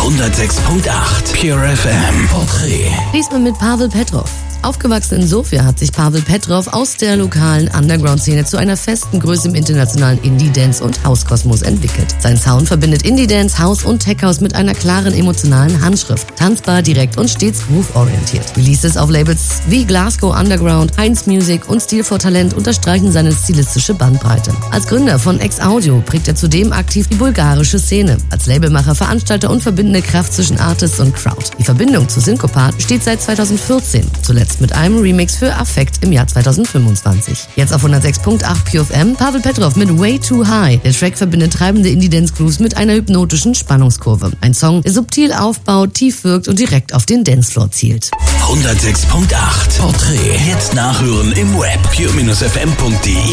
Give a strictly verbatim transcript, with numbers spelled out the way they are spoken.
hundertsechs Komma acht Pure F M Porträt. Diesmal mit Pavel Petrov. Aufgewachsen in Sofia hat sich Pavel Petrov aus der lokalen Underground-Szene zu einer festen Größe im internationalen Indie-Dance- und House-Kosmos entwickelt. Sein Sound verbindet Indie-Dance, House und Tech-House mit einer klaren emotionalen Handschrift. Tanzbar, direkt und stets groove-orientiert. Releases auf Labels wie Glasgow Underground, Heinz Music und Stil for Talent unterstreichen seine stilistische Bandbreite. Als Gründer von X-Audio prägt er zudem aktiv die bulgarische Szene. Als Labelmacher, Veranstalter und verbindende Kraft zwischen Artists und Crowd. Die Verbindung zu Syncopat steht seit zweitausendvierzehn. Zuletzt mit einem Remix für Affekt im Jahr zweitausendfünfundzwanzig. Jetzt auf hundertsechs Komma acht Pure F M, Pavel Petrov mit Way Too High. Der Track verbindet treibende Indie-Dance-Grooves mit einer hypnotischen Spannungskurve. Ein Song, der subtil aufbaut, tief wirkt und direkt auf den Dancefloor zielt. hundertsechs Komma acht Porträt. Jetzt nachhören im Web pure F M punkt de.